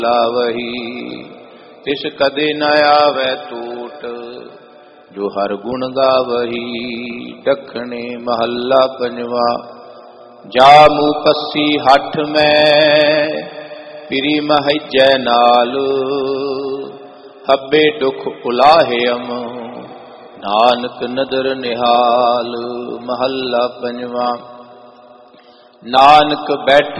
ਲਾਵਹੀ ਤਿਸ ਕਦੇ ਨ ਆਵੈ ਟੂਟ, ਜੋ ਹਰ ਗੁਣ ਗਾਵਹੀ। ਦੱਖਣੇ ਮਹੱਲਾ ਪੰਜਵਾ। ਜਾ ਮੂਹ ਪੱਸੀ ਹੱਠ ਮੈਂ, ਪਿਰੀ ਮਹਜੈ ਨਾਲ, ਹੱਬੇ ਦੁਖ ਉਲਾਹਿਅਮ, ਨਾਨਕ ਨਦਰ ਨਿਹਾਲ। ਮਹੱਲਾ ਪੰਜਵਾ। ਨਾਨਕ ਬੈਠ